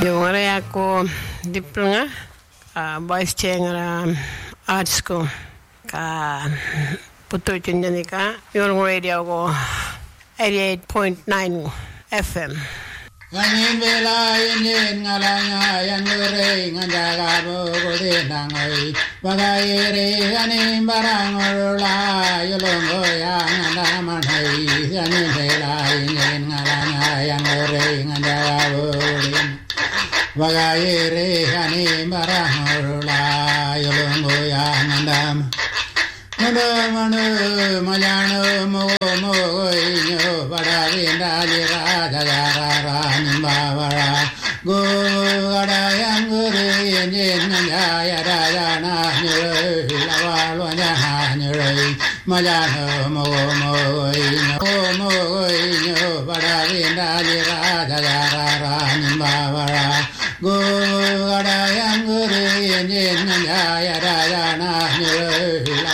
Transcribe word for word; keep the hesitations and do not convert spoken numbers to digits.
Yung area ako diplo nga uh, vice chair nga art school ka puto tinyan ka yung radio ko eighty-eight point nine F M. Ngayon bela yin ngalanya yan re nganja bo gode nangai bagayre ani barang la yolongo ya nganda manai yani bela yin ngalanya yan re nganja bo bagayre ani barang la yolongo ya nganda mano mano malayano mo mo inyo para vindali raja ra Bawara go gadayang gure yin ya raja na nyure lawalo na nyure majano mo mo inyo mo inyo para vindali raja ra Bawara go gadayang gure yin ya raja na nyure